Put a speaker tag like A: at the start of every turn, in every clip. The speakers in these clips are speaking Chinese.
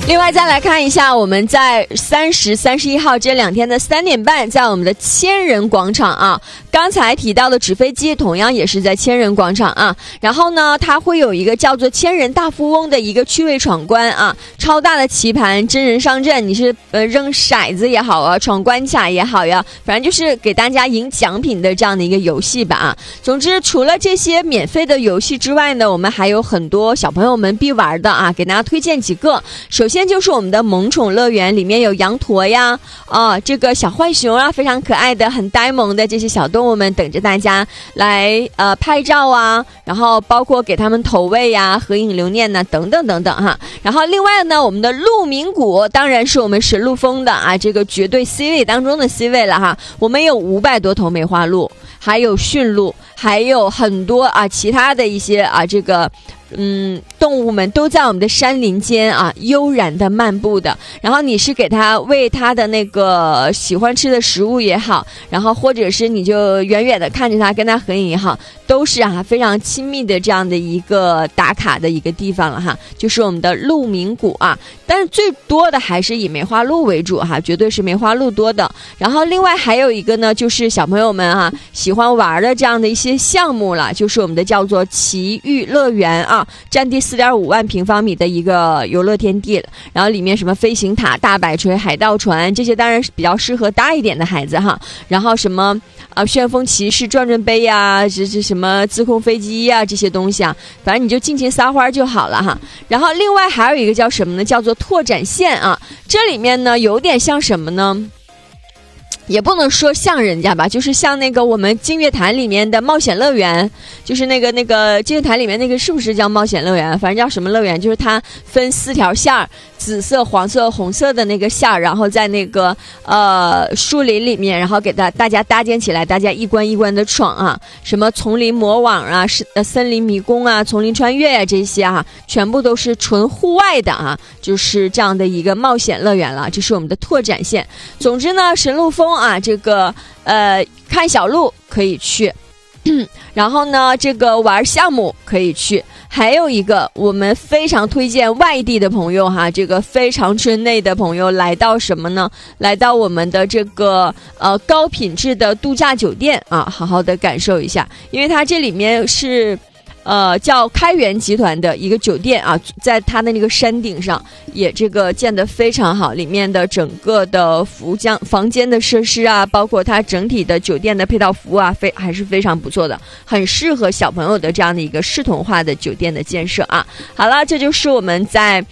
A: 另外再来看一下，我们在30、31号这2天的3点半，在我们的千人广场啊，刚才提到的纸飞机同样也是在千人广场啊。然后呢，它会有一个叫做千人大富翁的一个趣味闯关啊，超大的棋盘，真人上阵，你是扔骰子也好啊，闯关卡也好呀，反正就是给大家赢奖品的这样的一个游戏吧啊。总之，除了这些免费的游戏之外呢，我们还有很多小朋友们必玩的啊，给大家推荐几个。首先就是我们的萌宠乐园，里面有羊驼呀，这个小浣熊啊，非常可爱的、很呆萌的这些小动物们等着大家来拍照啊，然后包括给他们投喂呀、合影留念呐，等等等等哈。然后另外呢，我们的鹿鸣谷当然是我们神鹿峰的啊，这个绝对 C 位当中的 C 位了哈。我们有500多头梅花鹿，还有驯鹿，还有很多啊其他的一些啊这个。动物们都在我们的山林间啊悠然的漫步的，然后你是给它喂它的那个喜欢吃的食物也好，然后或者是你就远远的看着它跟它合影也好，都是啊非常亲密的这样的一个打卡的一个地方了哈，就是我们的鹿鸣谷啊。但是最多的还是以梅花鹿为主哈，绝对是梅花鹿多的。然后另外还有一个呢，就是小朋友们啊喜欢玩的这样的一些项目了，就是我们的叫做奇遇乐园啊，占地4.5万平方米的一个游乐天地，然后里面什么飞行塔、大摆锤、海盗船，这些当然是比较适合大一点的孩子哈。然后什么旋风骑士、转转杯呀，这什么自控飞机呀，这些东西啊，反正你就尽情撒欢就好了哈。然后另外还有一个叫什么呢？叫做拓展线啊，这里面呢有点像什么呢？也不能说像人家吧，就是像那个我们净月潭里面的冒险乐园，就是那个净月潭里面那个是不是叫冒险乐园？反正叫什么乐园，就是它分4条线儿，紫色、黄色、红色的那个线儿，然后在那个树林里面，然后给大家搭建起来，大家一关一关的闯啊，什么丛林魔网啊、森林迷宫啊、丛林穿越啊，这些啊，全部都是纯户外的啊，就是这样的一个冒险乐园了。这是我们的拓展线。总之呢，神鹿峰啊，这个看小鹿可以去，然后呢，这个玩项目可以去。还有一个，我们非常推荐外地的朋友哈，这个非常村内的朋友来到什么呢？来到我们的这个高品质的度假酒店啊，好好的感受一下，因为它这里面是。叫开元集团的一个酒店啊，在它的那个山顶上也这个建得非常好，里面的整个的房间的设施啊，包括它整体的酒店的配套服务啊，还是非常不错的，很适合小朋友的这样的一个视同化的酒店的建设啊。好了，这就是我们在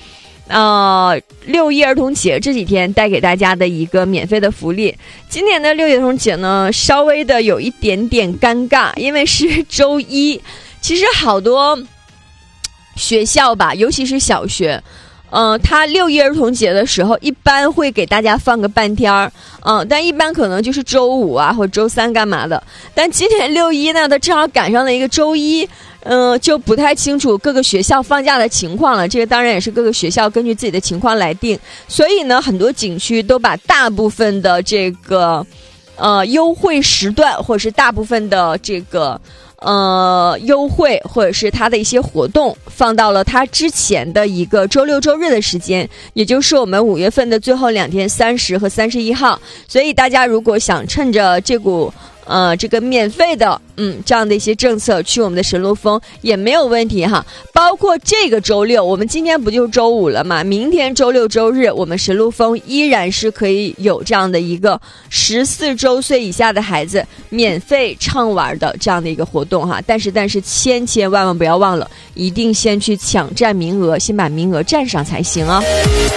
A: 6一儿童节这几天带给大家的一个免费的福利。今年的6一儿童节呢，稍微的有一点点尴尬，因为是周一。其实好多学校吧，尤其是小学，他6一儿童节的时候，一般会给大家放个半天儿，但一般可能就是周5啊或者周3干嘛的。但今年6一呢，它正好赶上了一个周一，就不太清楚各个学校放假的情况了。这个当然也是各个学校根据自己的情况来定。所以呢，很多景区都把大部分的这个优惠时段，或者是大部分的这个。优惠或者是它的一些活动放到了它之前的一个周6周日的时间，也就是我们5月份的最后2天30和31号。所以大家如果想趁着这股这个免费的这样的一些政策去我们的神鹿峰也没有问题哈。包括这个周6，我们今天不就周5了嘛，明天周6周日我们神鹿峰依然是可以有这样的一个14周岁以下的孩子免费畅玩的这样的一个活动哈。但是千万不要忘了，一定先去抢占名额，先把名额占上才行啊。